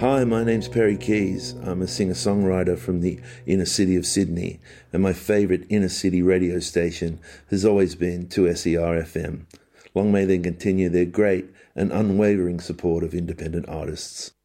Hi, my name's Perry Keys. I'm a singer-songwriter from the inner city of Sydney, and my favourite inner city radio station has always been 2SER FM. Long may they continue their great and unwavering support of independent artists.